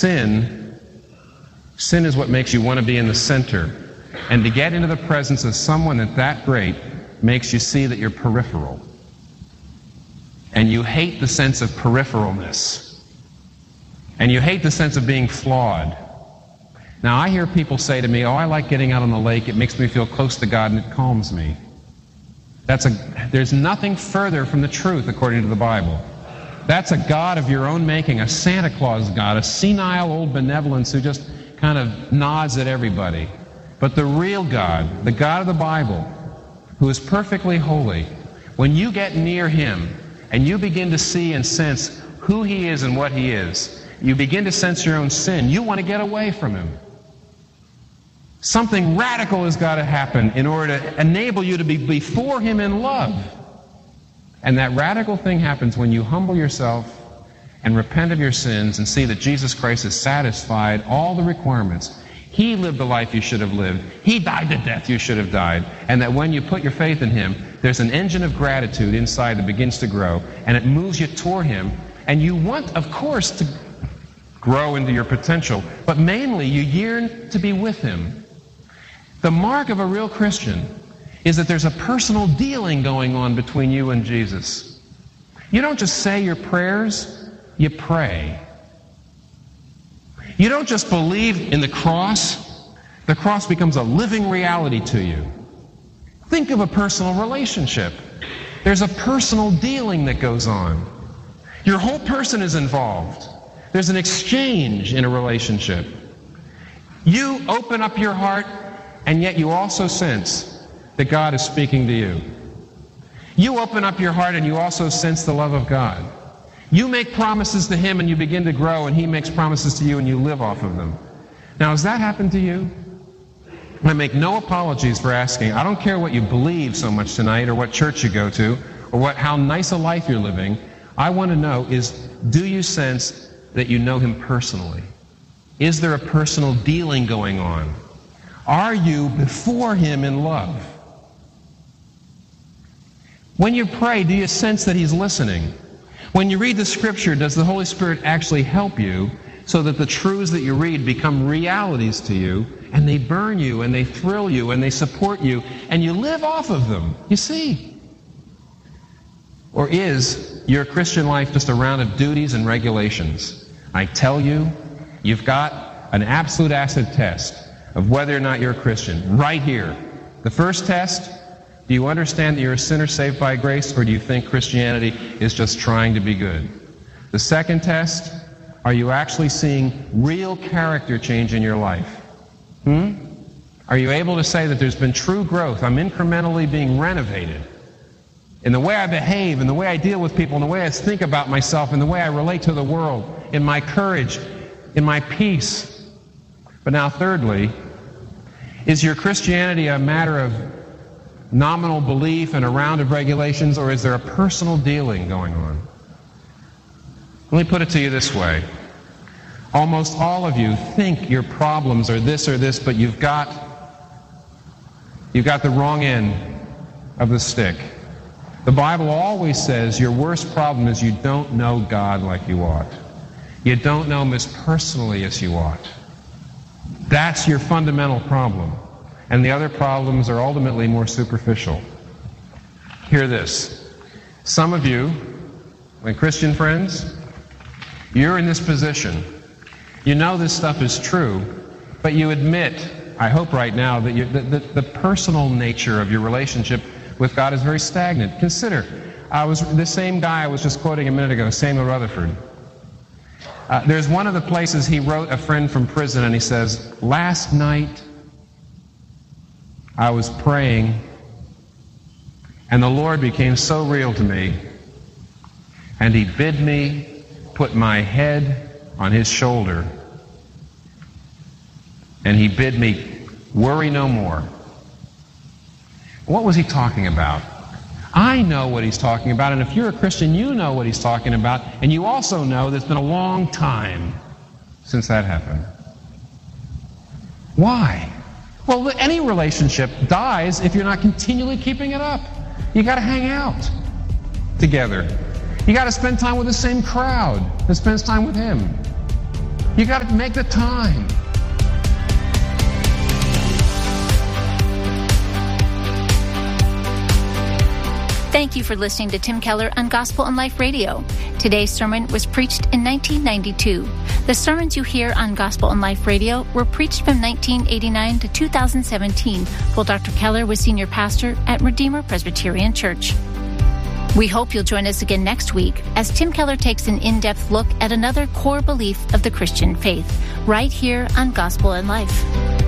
sin is what makes you want to be in the center. And to get into the presence of someone that great makes you see that you're peripheral. And you hate the sense of peripheralness. And you hate the sense of being flawed. Now, I hear people say to me, I like getting out on the lake. It makes me feel close to God and it calms me. There's nothing further from the truth according to the Bible. That's a God of your own making, a Santa Claus God, a senile old benevolence who just kind of nods at everybody. But the real God, the God of the Bible, who is perfectly holy, when you get near Him and you begin to see and sense who He is and what He is, you begin to sense your own sin. You want to get away from Him. Something radical has got to happen in order to enable you to be before Him in love. And that radical thing happens when you humble yourself and repent of your sins and see that Jesus Christ has satisfied all the requirements. He lived the life you should have lived. He died the death you should have died. And that when you put your faith in Him, there's an engine of gratitude inside that begins to grow, and it moves you toward Him. And you want, of course, to grow into your potential, but mainly you yearn to be with Him. The mark of a real Christian is that there's a personal dealing going on between you and Jesus. You don't just say your prayers, you pray. You don't just believe in the cross becomes a living reality to you. Think of a personal relationship. There's a personal dealing that goes on. Your whole person is involved. There's an exchange in a relationship. You open up your heart, and yet you also sense that God is speaking to you. You open up your heart and you also sense the love of God. You make promises to Him and you begin to grow, and He makes promises to you and you live off of them. Now, has that happened to you? I make no apologies for asking. I don't care what you believe so much tonight, or what church you go to, or how nice a life you're living. I want to know is, do you sense that you know Him personally? Is there a personal dealing going on? Are you before Him in love? When you pray, do you sense that He's listening? When you read the Scripture, does the Holy Spirit actually help you so that the truths that you read become realities to you, and they burn you, and they thrill you, and they support you, and you live off of them? You see? Or is your Christian life just a round of duties and regulations? I tell you, you've got an absolute acid test of whether or not you're a Christian right here. The first test: do you understand that you're a sinner saved by grace, or do you think Christianity is just trying to be good? The second test: are you actually seeing real character change in your life? Are you able to say that there's been true growth? I'm incrementally being renovated in the way I behave, in the way I deal with people, in the way I think about myself, in the way I relate to the world, in my courage, in my peace. But now, thirdly, is your Christianity a matter of nominal belief and a round of regulations, or is there a personal dealing going on? Let me put it to you this way. Almost all of you think your problems are this or this, but you've got the wrong end of the stick. The Bible always says your worst problem is you don't know God like you ought. You don't know Him as personally as you ought. That's your fundamental problem. And the other problems are ultimately more superficial. Hear this. Some of you, my Christian friends, you're in this position. You know this stuff is true, but you admit, I hope right now, that the personal nature of your relationship with God is very stagnant. Consider, the same guy I was just quoting a minute ago, Samuel Rutherford. There's one of the places he wrote a friend from prison, and he says, "Last night I was praying, and the Lord became so real to me, and He bid me put my head on His shoulder, and He bid me worry no more." What was he talking about? I know what he's talking about, and if you're a Christian, you know what he's talking about, and you also know that it's been a long time since that happened. Why? Well, any relationship dies if you're not continually keeping it up. You got to hang out together. You got to spend time with the same crowd that spends time with Him. You got to make the time. Thank you for listening to Tim Keller on Gospel and Life Radio. Today's sermon was preached in 1992. The sermons you hear on Gospel and Life Radio were preached from 1989 to 2017 while Dr. Keller was senior pastor at Redeemer Presbyterian Church. We hope you'll join us again next week as Tim Keller takes an in-depth look at another core belief of the Christian faith, right here on Gospel and Life.